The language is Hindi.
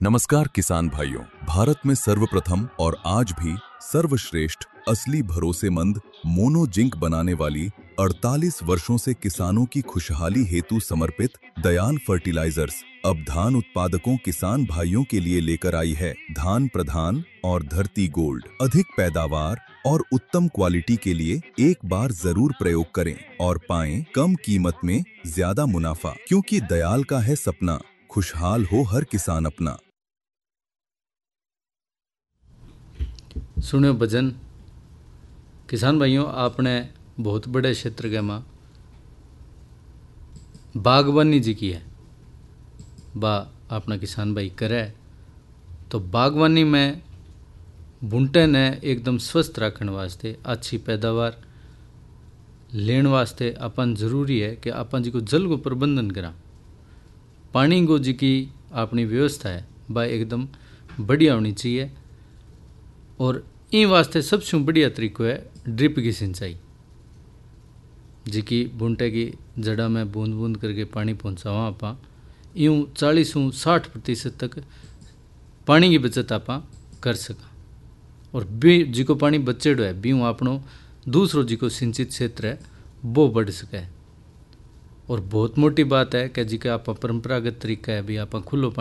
नमस्कार किसान भाइयों। भारत में सर्वप्रथम और आज भी सर्वश्रेष्ठ असली भरोसेमंद मोनो जिंक बनाने वाली 48 वर्षों से किसानों की खुशहाली हेतु समर्पित दयाल फर्टिलाइजर्स अब धान उत्पादकों किसान भाइयों के लिए लेकर आई है धान प्रधान और धरती गोल्ड। अधिक पैदावार और उत्तम क्वालिटी के लिए एक बार जरूर प्रयोग करें और पाएं कम कीमत में ज्यादा मुनाफा, क्योंकि दयाल का है सपना खुशहाल हो हर किसान अपना। सुनो भजन। किसान भाइयों, आपने बहुत बड़े क्षेत्र के माँ बागवानी जी की है बा अपना किसान भाई करे तो बागवानी में बूंटे ने एकदम स्वस्थ रखने वास्ते अच्छी पैदावार लेने वास्ते अपन जरूरी है कि अपन जी को जल को प्रबंधन करा, पानी को जी की अपनी व्यवस्था है वह एकदम बढ़िया होनी चाहिए। और इन वास्ते सबसे बढ़िया तरीको है ड्रिप की सिंचाई, जी की बूंटे की जड़ा में बूंद बूंद करके पानी पहुँचावा आप यूँ 40-60% तक पानी की बचत आप कर सका। और बी जी को पानी बचेड़ो है बीऊ आपनो दूसरो जी को सिंचित क्षेत्र है वो बढ़ सके। और बहुत मोटी बात है कि जी का आप परंपरागत तरीका है भी आप खुलो